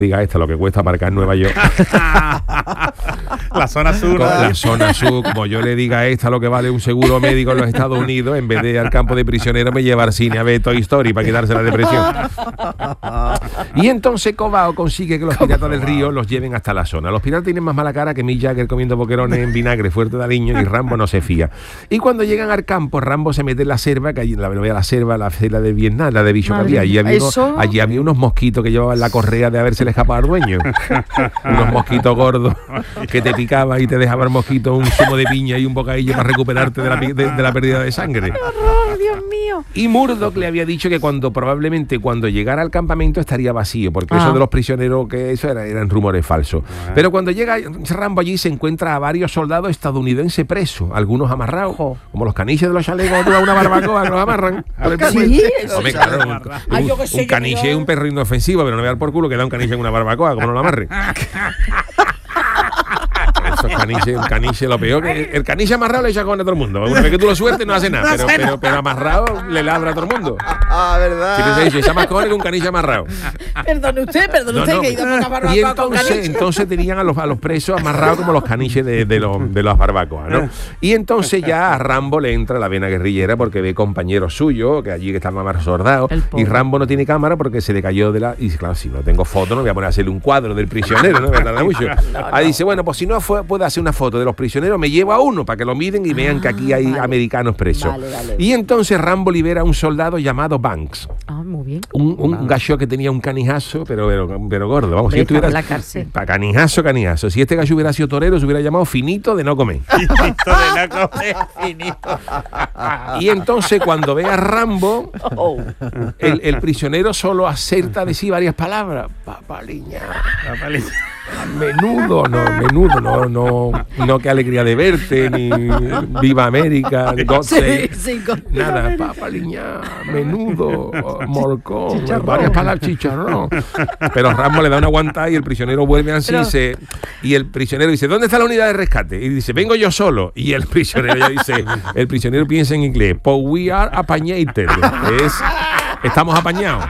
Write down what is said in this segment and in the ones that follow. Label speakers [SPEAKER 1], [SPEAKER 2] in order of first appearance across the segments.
[SPEAKER 1] diga esta lo que cuesta aparcar en Nueva York.
[SPEAKER 2] La zona sur.
[SPEAKER 1] La zona sur, como yo le diga esta lo que vale un seguro médico en los Estados Unidos, en vez de al campo de prisioneros me lleva al cine a ver Toy Story para quitarse la depresión. Y entonces Cobao consigue que los piratas del río los lleven hasta la zona. Los piratas tienen más mala cara que Mick Jagger comiendo boquerones en vinagre fuerte de aliño, y Rambo no se fía. Y cuando llegan al campo, Rambo se mete en la selva, que allí la selva, la selva de Vietnam, la de bicho que había. Allí había unos mosquitos que llevaban la correa de haberse escapado al dueño. Unos mosquitos gordos que te picaban y te dejaba el mosquito un zumo de piña y un bocadillo para recuperarte de la pérdida de sangre.
[SPEAKER 3] ¡Horror, Dios mío!
[SPEAKER 1] Y Murdoch le había dicho que probablemente cuando llegara al campamento estaría vacío, porque eso de los prisioneros, que eso eran rumores falsos. Pero cuando llega Rambo allí se encuentra a varios soldados estadounidenses presos, algunos amarrados, como los caniches de los chalecos de una barbacoa que los amarran.
[SPEAKER 3] Sí,
[SPEAKER 1] Hombre, claro, un caniche es un perro inofensivo, pero no me da por culo que da un caniche en una barbacoa, como no lo amarre. Esos caniches, un caniche, lo peor que el caniche amarrado le echa con a todo el mundo. Una vez que tú lo sueltes no hace nada, pero amarrado le ladra a todo el mundo.
[SPEAKER 4] ¿Verdad?
[SPEAKER 1] Siempre se dice, echa más cojones que un caniche amarrado.
[SPEAKER 3] Perdone usted, que he ido a una barbacoa.
[SPEAKER 1] Y entonces tenían a los presos amarrados como los caniches de las barbacoas, ¿no? Y entonces ya a Rambo le entra la vena guerrillera porque ve compañeros suyos que allí que están más sordados, y Rambo no tiene cámara porque se le cayó de la... Y claro, si no tengo foto no voy a poner a hacerle un cuadro del prisionero, ¿no? ¿Verdad? Mucho. Ahí dice, bueno, pues si no puede hacer una foto de los prisioneros, me llevo a uno para que lo miren y vean que aquí hay americanos presos. Vale. Y entonces Rambo libera a un soldado llamado Banks.
[SPEAKER 3] Muy bien.
[SPEAKER 1] Un gallo que tenía un canijazo, pero gordo. Vamos, si estuviera
[SPEAKER 3] en la cárcel.
[SPEAKER 1] Canijazo. Si este gallo hubiera sido torero, se hubiera llamado Finito de no comer.
[SPEAKER 2] Finito.
[SPEAKER 1] Y entonces cuando ve a Rambo, el prisionero solo acerta de sí varias palabras. Papaliña. Menudo, no, qué alegría de verte, ni viva América, nada, papaliña, menudo, morcón, chicharrón. Varias palabras, chicharrón. Pero Rambo le da una aguantada y el prisionero vuelve así y el prisionero dice, ¿dónde está la unidad de rescate? Y dice, vengo yo solo. Y el prisionero ya dice, el prisionero piensa en inglés, pues we are apañated, estamos apañados.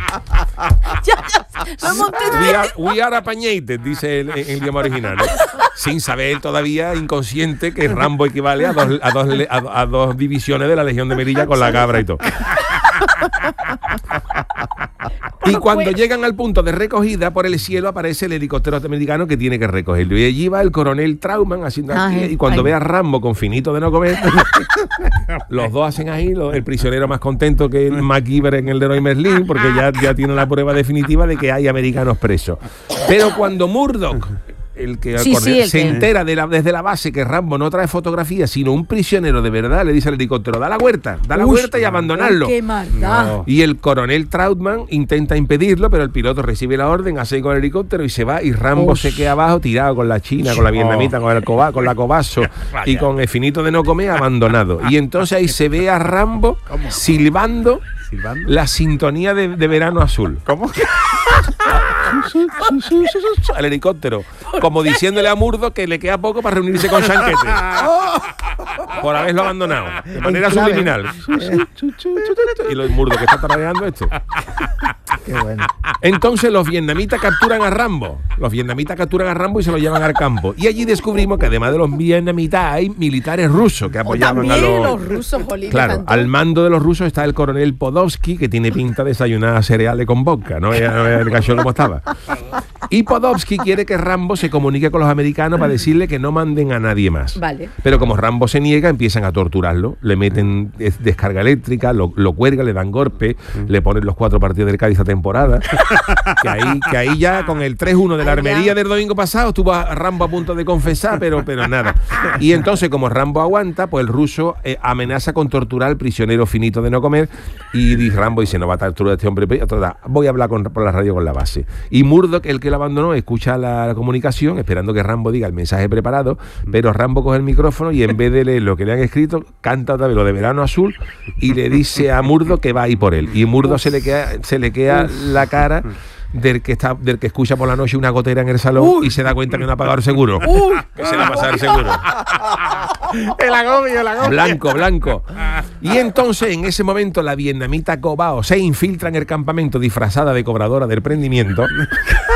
[SPEAKER 1] We are apañated, dice en idioma original, ¿no? Sin saber todavía, inconsciente, que Rambo equivale a dos divisiones de la Legión de Melilla con la cabra y todo. Y cuando llegan al punto de recogida, por el cielo aparece el helicóptero americano que tiene que recogerlo. Y allí va el coronel Trauman haciendo aquí. Y cuando ve a Rambo con Finito de no comer, los dos hacen ahí, el prisionero más contento que el MacGyver en el Leroy Merlin, porque ya tiene la prueba definitiva de que hay americanos presos. Pero cuando Murdoch, se entera desde la base que Rambo no trae fotografías, sino un prisionero de verdad, le dice al helicóptero, da la vuelta y abandonarlo.
[SPEAKER 3] ¡Qué maldad!
[SPEAKER 1] Y el coronel Trautmann intenta impedirlo, pero el piloto recibe la orden, hace con el helicóptero y se va, y Rambo se queda abajo tirado con la china, con la vietnamita, con la cobazo y con el Finito de no comer, abandonado. Y entonces ahí se ve a Rambo silbando la sintonía de Verano Azul.
[SPEAKER 2] ¿Cómo?
[SPEAKER 1] Al helicóptero, como diciéndole a Murdoch que le queda poco para reunirse con Chanquete por haberlo abandonado de manera subliminal. Y los Murdoch que está tarareando esto.
[SPEAKER 4] Qué bueno.
[SPEAKER 1] Entonces los vietnamitas capturan a Rambo y se lo llevan al campo. Y allí descubrimos que además de los vietnamitas hay militares rusos que apoyaban a los
[SPEAKER 3] rusos.
[SPEAKER 1] Claro, al mando de los rusos está el coronel Podolsky, que tiene pinta de desayunar cereales con vodka, no el gallo como estaba. Y Podolsky quiere que Rambo se comunique con los americanos para decirle que no manden a nadie más.
[SPEAKER 3] Vale.
[SPEAKER 1] Pero como Rambo se niega, empiezan a torturarlo, le meten descarga eléctrica, lo cuelgan, le dan golpe, le ponen los 4 partidos del Cádiz a temporada. Que ahí ya con el 3-1 de la armería del domingo pasado estuvo a Rambo a punto de confesar, pero nada. Y entonces, como Rambo aguanta, pues el ruso amenaza con torturar al prisionero Finito de no comer, y Rambo dice, no va a torturar a este hombre, voy a hablar por la radio con la base. Y Murdoch, el que lo abandonó, escucha la comunicación esperando que Rambo diga el mensaje preparado, pero Rambo coge el micrófono y en vez de leer lo que le han escrito, canta otra vez lo de Verano Azul y le dice a Murdoch que va a ir por él. Y Murdoch se le queda la cara del que escucha por la noche una gotera en el salón y se da cuenta que no ha pagado el seguro. Que se le ha pasado el seguro.
[SPEAKER 2] El agobio.
[SPEAKER 1] Blanco. Y entonces, en ese momento, la vietnamita Cobao se infiltra en el campamento disfrazada de cobradora del prendimiento.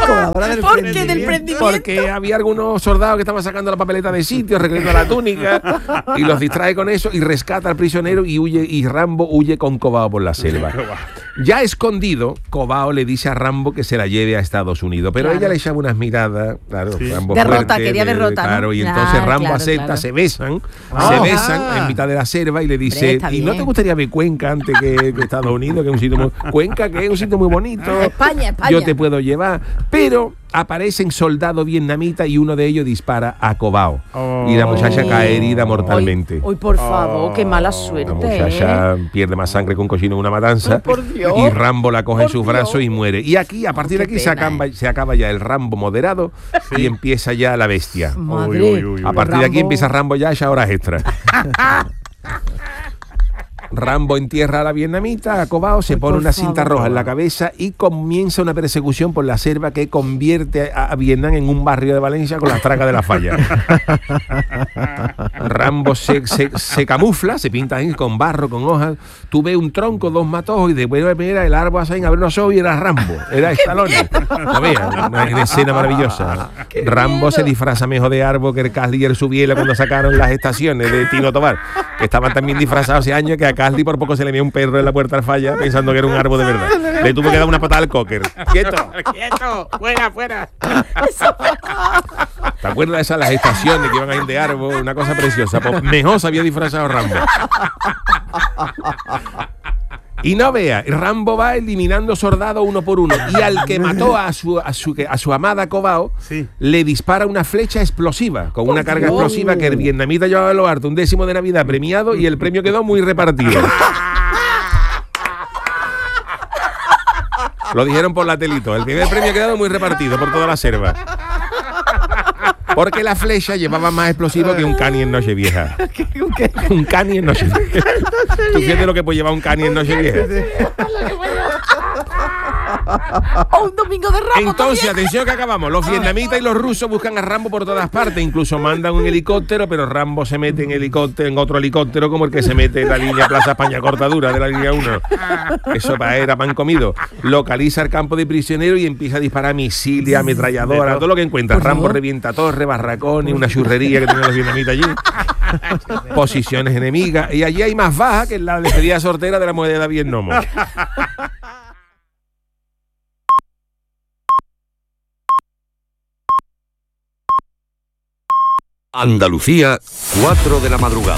[SPEAKER 4] Colaboradora del
[SPEAKER 3] ¿Por qué del
[SPEAKER 4] emprendimiento.
[SPEAKER 3] prendimiento?
[SPEAKER 1] Porque había algunos soldados que estaban sacando la papeleta de sitio, arreglando la túnica, y los distrae con eso y rescata al prisionero y huye, y Rambo huye con Cobao por la selva. Ya escondido, Cobao le dice a Rambo que se la lleve a Estados Unidos, pero
[SPEAKER 3] Claro.
[SPEAKER 1] ella le echaba unas miradas, claro,
[SPEAKER 2] Sí.
[SPEAKER 1] Rambo
[SPEAKER 3] Derrota,
[SPEAKER 1] fuerte,
[SPEAKER 3] quería derrota, ¿no?
[SPEAKER 1] claro, y
[SPEAKER 3] Claro,
[SPEAKER 1] entonces Rambo
[SPEAKER 3] claro,
[SPEAKER 1] acepta,
[SPEAKER 3] claro.
[SPEAKER 1] se besan
[SPEAKER 4] Ah.
[SPEAKER 1] en mitad de la selva y le dice,
[SPEAKER 3] está
[SPEAKER 1] ¿y no
[SPEAKER 3] bien.
[SPEAKER 1] te gustaría ver Cuenca antes que Estados Unidos, que es un sitio muy, Cuenca, que es un sitio muy bonito?
[SPEAKER 3] España, España.
[SPEAKER 1] Yo te puedo llevar, pero aparecen soldados vietnamitas y uno de ellos dispara a Cobao y la muchacha cae herida mortalmente.
[SPEAKER 3] Hoy, por favor, qué mala suerte.
[SPEAKER 1] La muchacha pierde más sangre que un cochino en una matanza.
[SPEAKER 3] Ay, por Dios.
[SPEAKER 1] Y Rambo la coge en
[SPEAKER 3] Por
[SPEAKER 1] sus
[SPEAKER 3] Dios.
[SPEAKER 1] brazos y muere. Y aquí, a partir de
[SPEAKER 3] Qué
[SPEAKER 1] aquí, se
[SPEAKER 3] pena,
[SPEAKER 1] acaba ya el Rambo moderado y empieza ya la bestia.
[SPEAKER 3] Madre.
[SPEAKER 2] Uy, uy, uy, uy.
[SPEAKER 1] A partir de aquí
[SPEAKER 3] Rambo.
[SPEAKER 1] empieza Rambo ya a echar horas extras. Rambo entierra a la vietnamita, a Cobao, se
[SPEAKER 3] Ay,
[SPEAKER 1] pone
[SPEAKER 3] por
[SPEAKER 1] una cinta
[SPEAKER 3] favor.
[SPEAKER 1] roja en la cabeza y comienza una persecución por la selva que convierte a Vietnam en un barrio de Valencia con las tracas de la falla. Rambo se camufla, se pinta ahí con barro, con hojas. Tú ves un tronco, dos matojos y de buena primera el árbol así a ver unos ojos y era Rambo, era Stallone. No veas, una escena maravillosa. Rambo se disfraza mejor de árbol que el Casli y el Subiela cuando sacaron las estaciones de Tino Tobar, que estaban también disfrazados hace años, que a Casli por poco se le veía un perro en la puerta al falla pensando que era un árbol de verdad. Le tuvo que dar una patada al cocker. ¡Quieto! ¡Quieto! ¡Fuera, fuera! ¿Te acuerdas de esas las estaciones que iban a ir de árbol? Una cosa preciosa. Pues mejor se había disfrazado Rambo. Y no vea, Rambo va eliminando soldados uno por uno. Y al que mató a su amada Cobao,
[SPEAKER 2] Sí.
[SPEAKER 1] le dispara una flecha explosiva, con una carga
[SPEAKER 3] Dios.
[SPEAKER 1] explosiva que el vietnamita llevaba a lo harto, un décimo de Navidad premiado y el premio quedó muy repartido. Lo dijeron por la telito. El primer premio quedó muy repartido por toda la selva. Porque la flecha llevaba más explosivo que un cani en Nochevieja. Un cani en Nochevieja. ¿Tú fíjate lo que puede llevar un cani en Nochevieja?
[SPEAKER 3] O un domingo de Ramos.
[SPEAKER 1] Entonces, atención que acabamos. Los vietnamitas y los rusos buscan a Rambo por todas partes. Incluso mandan un helicóptero, pero Rambo se mete en otro helicóptero como el que se mete en la línea Plaza España Cortadura de la línea 1. Eso era pan comido. Localiza el campo de prisioneros y empieza a disparar misiles, ametralladoras, todo lo que encuentra. Rambo revienta torres, barracones, una churrería que tienen los vietnamitas allí. Posiciones enemigas. Y allí hay más baja que en la despedida sortera de la moneda de Vietnomo.
[SPEAKER 5] Andalucía, 4 de la madrugada.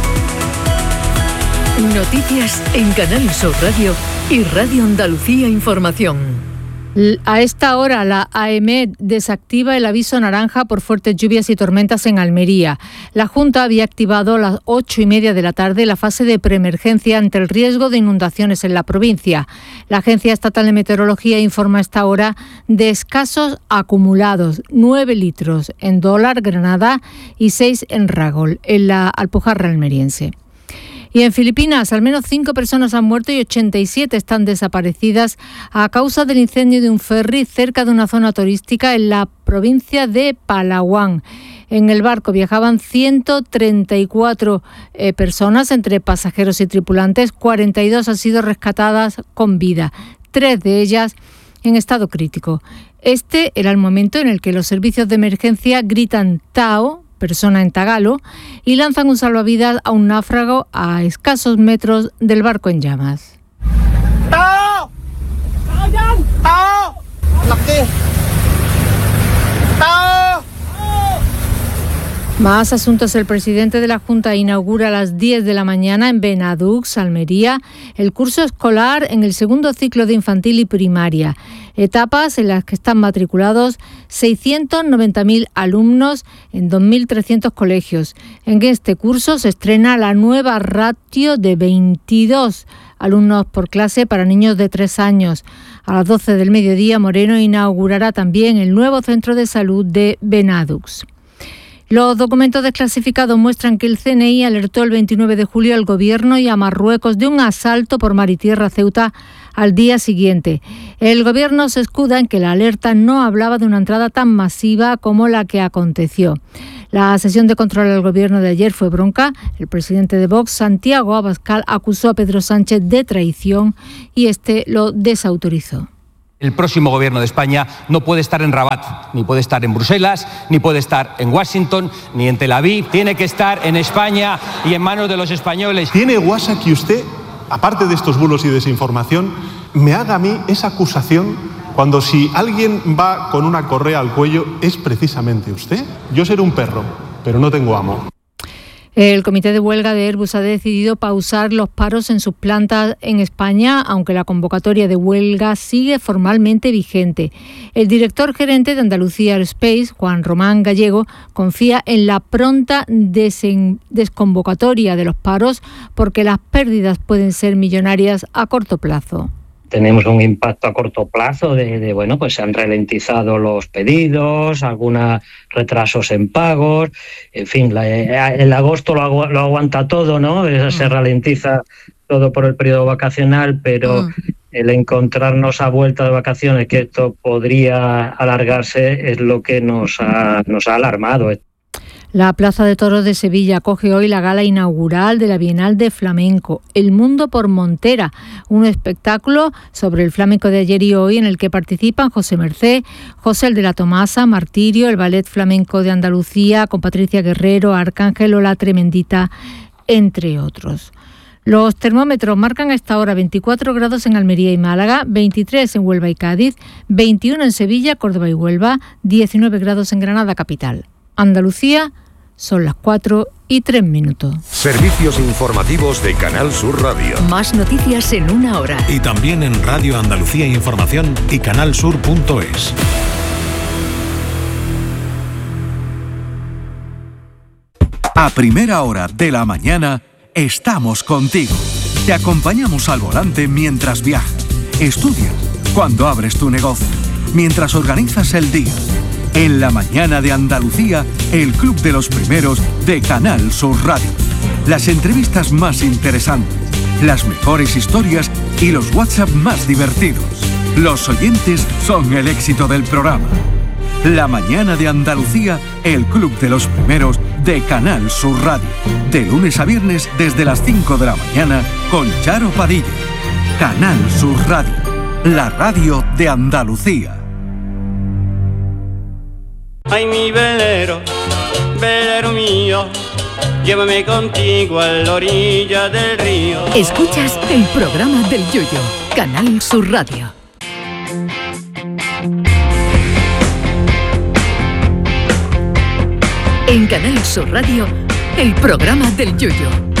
[SPEAKER 6] Noticias en Canal Sur Radio y Radio Andalucía Información.
[SPEAKER 7] A esta hora, la AEMET desactiva el aviso naranja por fuertes lluvias y tormentas en Almería. La Junta había activado a las 8:30 de la tarde la fase de preemergencia ante el riesgo de inundaciones en la provincia. La Agencia Estatal de Meteorología informa a esta hora de escasos acumulados, 9 litros en Dólar, Granada, y 6 en Ragol, en la Alpujarra almeriense. Y en Filipinas, al menos 5 personas han muerto y 87 están desaparecidas a causa del incendio de un ferry cerca de una zona turística en la provincia de Palawan. En el barco viajaban 134 personas, entre pasajeros y tripulantes. 42 han sido rescatadas con vida, 3 de ellas en estado crítico. Este era el momento en el que los servicios de emergencia gritan Tao, persona en tagalo, y lanzan un salvavidas a un náufrago a escasos metros del barco en llamas.
[SPEAKER 4] ¡Tao! ¡Tao! ¡Tao!
[SPEAKER 7] Más asuntos. El presidente de la Junta inaugura a las 10 de la mañana en Benadux, Almería, el curso escolar en el segundo ciclo de infantil y primaria. Etapas en las que están matriculados 690.000 alumnos en 2.300 colegios. En este curso se estrena la nueva ratio de 22 alumnos por clase para niños de 3 años. A las 12 del mediodía, Moreno inaugurará también el nuevo centro de salud de Benadux. Los documentos desclasificados muestran que el CNI alertó el 29 de julio al Gobierno y a Marruecos de un asalto por mar y tierra a Ceuta al día siguiente. El Gobierno se escuda en que la alerta no hablaba de una entrada tan masiva como la que aconteció. La sesión de control al Gobierno de ayer fue bronca. El presidente de Vox, Santiago Abascal, acusó a Pedro Sánchez de traición y este lo desautorizó.
[SPEAKER 8] El próximo gobierno de España no puede estar en Rabat, ni puede estar en Bruselas, ni puede estar en Washington, ni en Tel Aviv. Tiene que estar en España y en manos de los españoles.
[SPEAKER 9] ¿Tiene guasa que usted, aparte de estos bulos y desinformación, me haga a mí esa acusación cuando si alguien va con una correa al cuello es precisamente usted? Yo seré un perro, pero no tengo amo.
[SPEAKER 7] El comité de huelga de Airbus ha decidido pausar los paros en sus plantas en España, aunque la convocatoria de huelga sigue formalmente vigente. El director gerente de Andalucía Aerospace, Juan Román Gallego, confía en la pronta desconvocatoria de los paros porque las pérdidas pueden ser millonarias a corto plazo.
[SPEAKER 10] Tenemos un impacto a corto plazo bueno, pues se han ralentizado los pedidos, algunos retrasos en pagos, en fin, el agosto lo aguanta todo, ¿no? Se ralentiza todo por el periodo vacacional, pero el encontrarnos a vuelta de vacaciones, que esto podría alargarse, es lo que nos ha alarmado.
[SPEAKER 7] La Plaza de Toros de Sevilla acoge hoy la gala inaugural de la Bienal de Flamenco, El Mundo por Montera, un espectáculo sobre el flamenco de ayer y hoy en el que participan José Mercé, José el de la Tomasa, Martirio, el Ballet Flamenco de Andalucía, con Patricia Guerrero, Arcángel o La Tremendita, entre otros. Los termómetros marcan a esta hora 24 grados en Almería y Málaga, 23 en Huelva y Cádiz, 21 en Sevilla, Córdoba y Huelva, 19 grados en Granada capital. Andalucía, son las 4:03.
[SPEAKER 5] Servicios informativos de Canal Sur Radio.
[SPEAKER 6] Más noticias en una hora.
[SPEAKER 11] Y también en Radio Andalucía Información y canalsur.es.
[SPEAKER 12] A primera hora de la mañana estamos contigo. Te acompañamos al volante mientras viajas, estudias, cuando abres tu negocio, mientras organizas el día. En la mañana de Andalucía, el Club de los Primeros de Canal Sur Radio. Las entrevistas más interesantes, las mejores historias y los WhatsApp más divertidos. Los oyentes son el éxito del programa. La mañana de Andalucía, el Club de los Primeros de Canal Sur Radio. De lunes a viernes desde las 5 de la mañana con Charo Padilla. Canal Sur Radio, la radio de Andalucía.
[SPEAKER 13] Ay, mi velero, velero mío, llévame contigo a la orilla del río.
[SPEAKER 6] Escuchas el programa del Yoyo, Canal Sur Radio. En Canal Sur Radio, el programa del Yoyo.